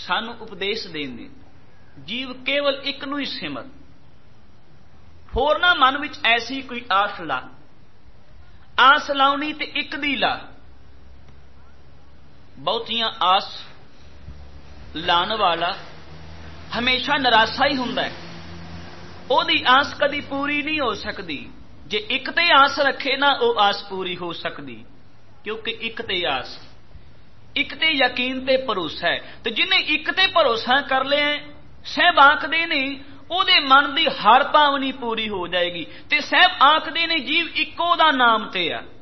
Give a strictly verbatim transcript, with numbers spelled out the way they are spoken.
ਸਾਨੂੰ ਉਪਦੇਸ਼ ਦੇਣ, ਜੀਵ ਕੇਵਲ ਇੱਕ ਨੂੰ ਹੀ ਸਿਮਰ, ਹੋਰਨਾਂ ਮਨ ਵਿੱਚ ਐਸੀ ਕੋਈ ਆਸ ਲਾ, ਆਸ ਲਾਉਣੀ ਤੇ ਇੱਕ ਦੀ ਲਾ। ਬਹੁਤੀਆਂ ਆਸ ਲਾਉਣ ਵਾਲਾ ਹਮੇਸ਼ਾ ਨਿਰਾਸ਼ਾ ਹੀ ਹੁੰਦਾ ਹੈ, ਉਹਦੀ ਆਸ ਕਦੀ ਪੂਰੀ ਨਹੀਂ ਹੋ ਸਕਦੀ। ਜੇ ਇੱਕ ਤੇ ਆਸ ਰੱਖੇ ਨਾ, ਉਹ ਆਸ ਪੂਰੀ ਹੋ ਸਕਦੀ, ਕਿਉਂਕਿ ਇੱਕ ਤੇ ਆਸ, ਇੱਕ ਤੇ ਯਕੀਨ ਤੇ ਭਰੋਸਾ ਹੈ। ਤੇ ਜਿਹਨੇ ਇੱਕ ਤੇ ਭਰੋਸਾ ਕਰ ਲਿਆ, ਸਾਹਿਬ ਆਖਦੇ ਨੇ ਉਹਦੇ ਮਨ ਦੀ ਹਰ ਭਾਵਨੀ ਪੂਰੀ ਹੋ ਜਾਏਗੀ। ਤੇ ਸਾਹਿਬ ਆਖਦੇ ਨੇ ਜੀਵ ਇੱਕੋ ਦਾ ਨਾਮ ਤੇ ਆ,